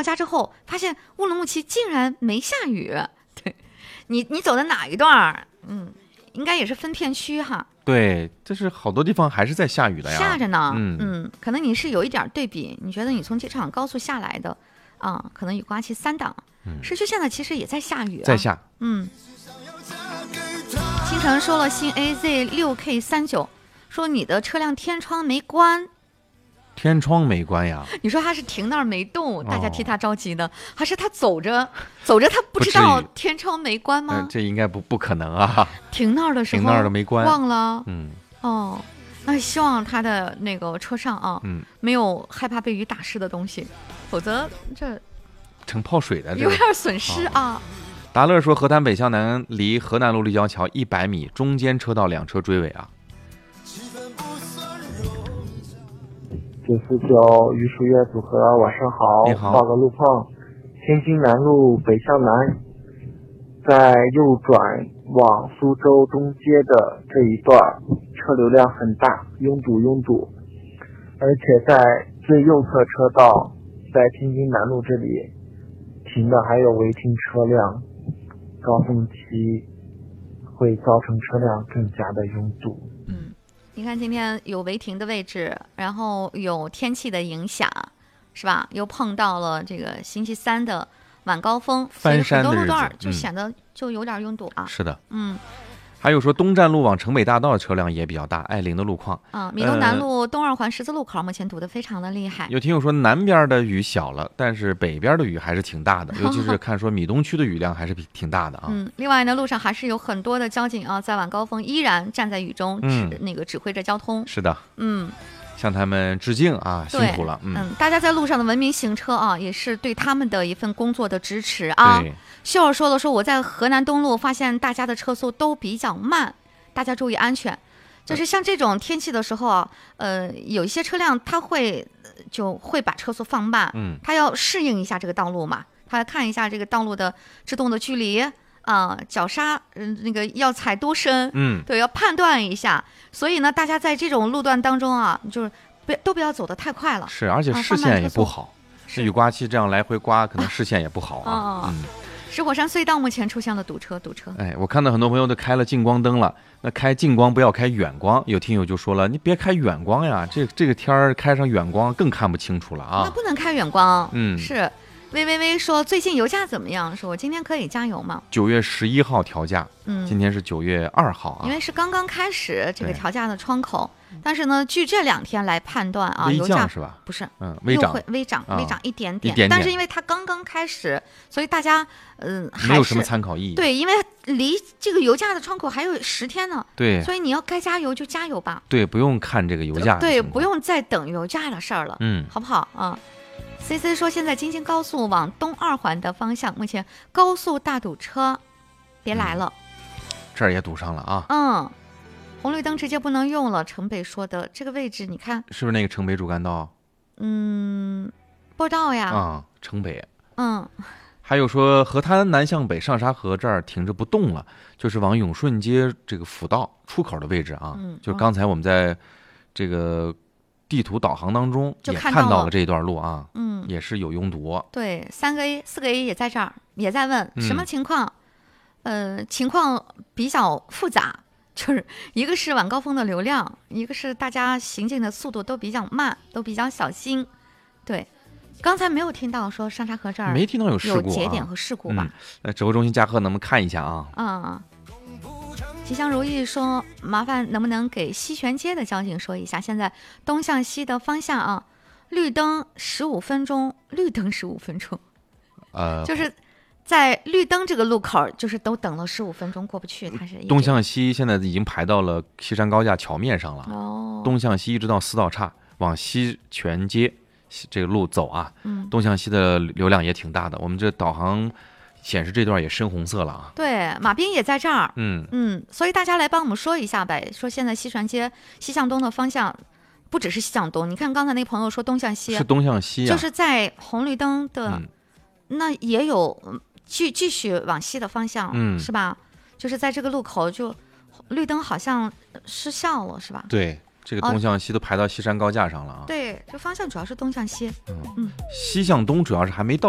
到家之后，发现乌鲁木齐竟然没下雨。对，你走的哪一段？应该也是分片区哈。 对，就是好多地方还是在下雨的呀。 下着呢。可能你是有一点对比，你觉得你从机场高速下来的可能雨刮器3档，市区现在其实也在下雨。 在下。 清晨说了新 AZ 6K39，说你的车辆天窗没关。 天窗没关呀？ 你说他是停那儿没动，大家替他着急的，还是他走着他不知道天窗没关吗？ 这应该不可能啊！ 停那儿的时候停那儿的没关， 忘了。那希望他的那个车上没有害怕被雨打湿的东西，否则这成泡水的， 有点损失啊。 达乐说，河南北向南离河南路立交桥100米，中间车道2车追尾啊。 949榆树叶组合，晚上好。 你好。 报个路况，天津南路北向南，在右转往苏州东街的这一段，车流量很大，拥堵，而且在最右侧车道，在天津南路这里停的还有违停车辆，高峰期会造成车辆更加的拥堵。 你看今天有违停的位置，然后有天气的影响，是吧？又碰到了这个星期3的晚高峰， 翻山的日子， 很多路段就显得就有点拥堵啊。 是的，还有说东站路往城北大道的车辆也比较大，爱玲的路况米东南路东2环十字路口目前堵得非常的厉害。 有听友说南边的雨小了，但是北边的雨还是挺大的，尤其是看说米东区的雨量还是挺大的啊。 另外呢，路上还是有很多的交警在晚高峰依然站在雨中指挥着交通。 是的，向他们致敬啊，辛苦了。 大家在路上的文明行车也是对他们的一份工作的支持啊。 对， 秀儿说了，说我在河南东路发现大家的车速都比较慢，大家注意安全。就是像这种天气的时候有一些车辆它会把车速放慢，它要适应一下这个道路嘛，它要看一下这个道路的制动的距离脚刹那个要踩多深，对，要判断一下。所以呢，大家在这种路段当中就是都不要走得太快了。 是，而且视线也不好，雨刮器这样来回刮，可能视线也不好啊。 石火山隧道目前出现了堵车。 我看到很多朋友都开了近光灯了，那开近光不要开远光。有听友就说了，你别开远光呀，这个天儿开上远光更看不清楚了啊。 那不能开远光。是。微说最近油价怎么样？说我今天可以加油吗 ？9月11号调价，今天是9月2号啊。 因为是刚刚开始这个调价的窗口，但是呢，据这2天来判断油价是吧？ 不是， 微涨， 微涨一点点。但是因为它刚刚开始，所以大家还是没有什么参考意义。 对，因为离这个油价的窗口还有10天呢。 对， 所以你要该加油就加油吧。 对，不用看这个油价。 对，不用再等油价的事儿了。好不好啊？CC 说，现在京津高速往东2环的方向，目前高速大堵车，别来了。 这儿也堵上了啊。 红绿灯直接不能用了。城北说的这个位置，你看是不是那个城北主干道？ 不知道呀。 城北。还有说河滩南向北上沙河这儿停着不动了，就是往永顺街这个辅道出口的位置啊。就是刚才我们在这个地图导航当中也看到了这一段路啊。也是有拥堵。 对，3个 A、4个 A 也在这儿，也在问什么情况。情况比较复杂，就是一个是晚高峰的流量，一个是大家行进的速度都比较慢，都比较小心。对，刚才没有听到说上沙河这儿没听到有事故有节点和事故吧？ 指挥中心加贺能不能看一下啊？ 吉祥如意说，麻烦能不能给西泉街的交警说一下，现在东向西的方向绿灯15分钟，绿灯15分钟，就是在绿灯这个路口，就是都等了15分钟过不去。它是东向西现在已经排到了西山高架桥面上了。东向西一直到4道岔，往西泉街这个路走啊。东向西的流量也挺大的，我们这导航显示这段也深红色了啊。 对，马斌也在这儿。所以大家来帮我们说一下呗，说现在西泉街西向东的方向。不只是西向东，你看刚才那朋友说东向西， 是东向西就是在红绿灯的，那也有继续往西的方向，是吧？就是在这个路口就绿灯好像失效了，是吧？ 对，这个东向西都排到西山高架上了啊。 对，这方向主要是东向西。 西向东主要是还没到。